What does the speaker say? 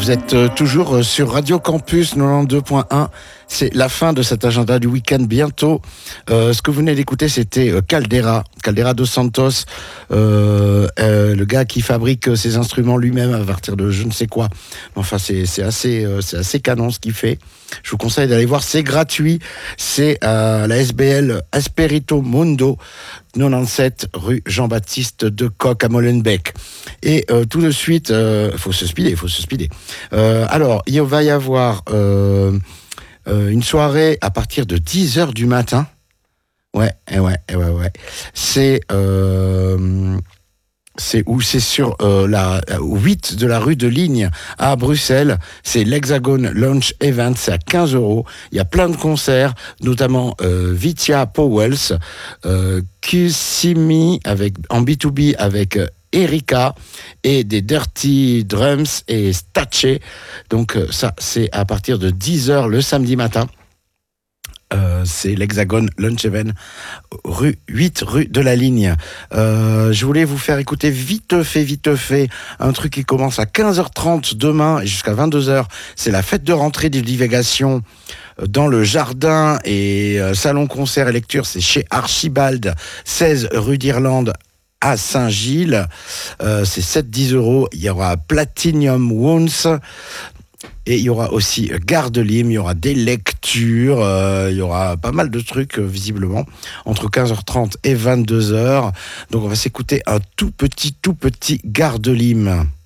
Vous êtes toujours sur Radio Campus 92.1. C'est la fin de cet agenda du week-end bientôt. Ce que vous venez d'écouter, c'était Caldera dos Santos, le gars qui fabrique ses instruments lui-même à partir de je ne sais quoi. Enfin, c'est assez canon ce qu'il fait. Je vous conseille d'aller voir, c'est gratuit. C'est à la SBL Asperito Mundo, 97 rue Jean-Baptiste de Coq à Molenbeek. Et tout de suite, faut se speeder. Alors, il va y avoir une soirée à partir de 10h du matin. Ouais. C'est où? C'est sur la 8 de la rue de Ligne à Bruxelles. C'est l'Hexagon Launch Event. C'est à 15 €. Il y a plein de concerts, notamment Vitia Powells, Kusimi en B2B avec Erika et des Dirty Drums et Stache. Donc ça, c'est à partir de 10h le samedi matin. C'est l'Hexagon Lunch Event, 8 rue de la Ligne. Je voulais vous faire écouter vite fait un truc qui commence à 15h30 demain et jusqu'à 22h. C'est la fête de rentrée des divagations dans le jardin et salon concert et lecture. C'est chez Archibald, 16 rue d'Irlande à Saint-Gilles. C'est 7-10 €. Il y aura Platinum Wounds. Et il y aura aussi Gare de Lime, il y aura des lectures, il y aura pas mal de trucs visiblement, entre 15h30 et 22h. Donc on va s'écouter un tout petit Gare de Lime.